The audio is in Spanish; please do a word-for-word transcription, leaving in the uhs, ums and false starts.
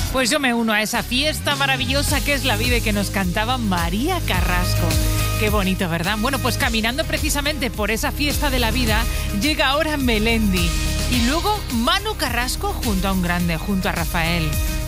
Pues yo me uno a esa fiesta maravillosa que es la vida que nos cantaba María Carrasco. Qué bonito, ¿verdad? Bueno, pues caminando precisamente por esa fiesta de la vida, llega ahora Melendi. Y luego Manu Carrasco junto a un grande, junto a Rafael.